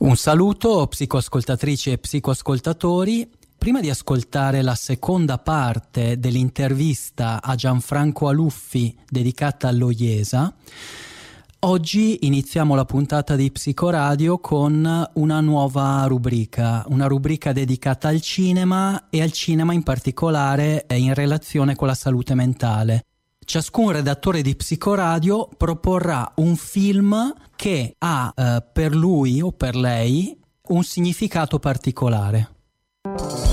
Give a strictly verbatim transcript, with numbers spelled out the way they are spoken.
Un saluto psicoascoltatrici e psicoascoltatori. Prima di ascoltare la seconda parte dell'intervista a Gianfranco Aluffi dedicata all'O I E S A, oggi iniziamo la puntata di Psicoradio con una nuova rubrica, una rubrica dedicata al cinema e al cinema in particolare in relazione con la salute mentale. Ciascun redattore di Psicoradio proporrà un film che ha eh, per lui o per lei un significato particolare.